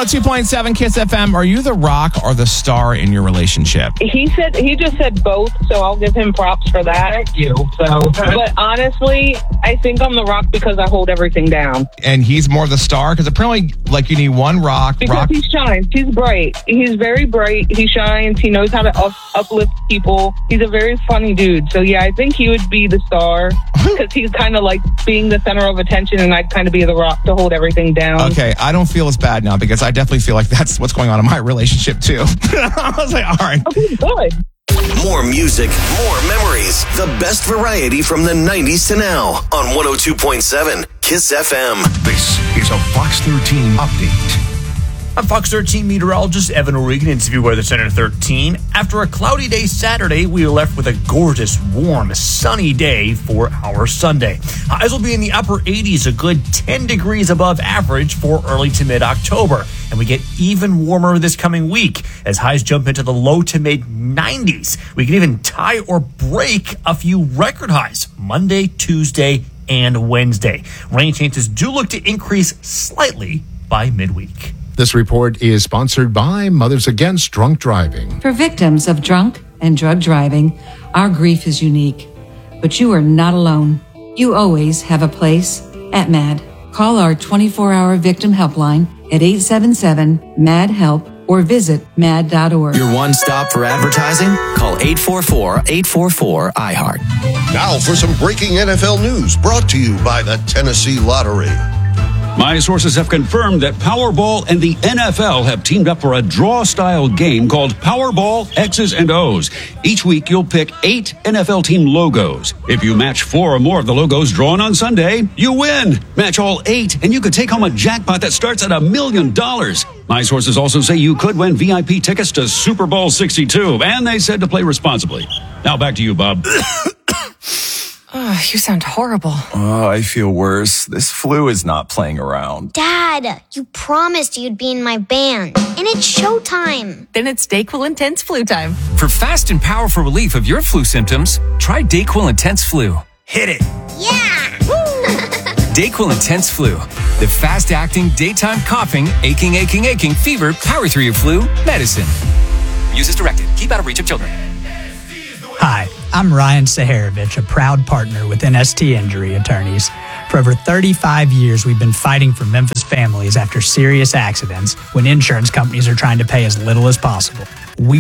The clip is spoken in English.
102.7 Kiss FM. Are you the rock or the star in your relationship? He just said both, so I'll give him props for that. Thank you. But honestly, I think I'm the rock because I hold everything down. And he's more the star? Because apparently, like, you need one rock. Because he shines. He's bright. He's very bright. He shines. He knows how to uplift people. He's a very funny dude. So, yeah, I think he would be the star because he's kind of like being the center of attention, and I'd kind of be the rock to hold everything down. Okay, I don't feel as bad now because I definitely feel like that's what's going on in my relationship, too. I was like, all right. Okay, good. More music, more memories. The best variety from the 90s to now on 102.7 Kiss FM. This is a Fox 13 update. I'm Fox 13 meteorologist Evan O'Regan in Severe Weather Center 13. After a cloudy day Saturday, we are left with a gorgeous, warm, sunny day for our Sunday. Highs will be in the upper 80s, a good 10 degrees above average for early to mid-October. And we get even warmer this coming week as highs jump into the low to mid-90s. We can even tie or break a few record highs Monday, Tuesday, and Wednesday. Rain chances do look to increase slightly by midweek. This report is sponsored by Mothers Against Drunk Driving. For victims of drunk and drug driving, our grief is unique. But you are not alone. You always have a place at MAD. Call our 24-hour victim helpline at 877-MAD-HELP or visit mad.org. Your one stop for advertising? Call 844-844-iHeart. Now for some breaking NFL news brought to you by the Tennessee Lottery. My sources have confirmed that Powerball and the NFL have teamed up for a draw-style game called Powerball X's and O's. Each week, you'll pick 8 NFL team logos. If you match 4 or more of the logos drawn on Sunday, you win. Match all 8, and you could take home a jackpot that starts at $1 million. My sources also say you could win VIP tickets to Super Bowl 62, and they said to play responsibly. Now back to you, Bob. Oh, you sound horrible. Oh, I feel worse. This flu is not playing around. Dad, you promised you'd be in my band. And it's showtime. Then it's DayQuil Intense Flu time. For fast and powerful relief of your flu symptoms, try DayQuil Intense Flu. Hit it. Yeah! DayQuil Intense Flu. The fast-acting, daytime coughing, aching, fever, power through your flu medicine. Use as directed. Keep out of reach of children. Hi, I'm Ryan Saharovich, a proud partner with NST Injury Attorneys. For over 35 years, we've been fighting for Memphis families after serious accidents when insurance companies are trying to pay as little as possible.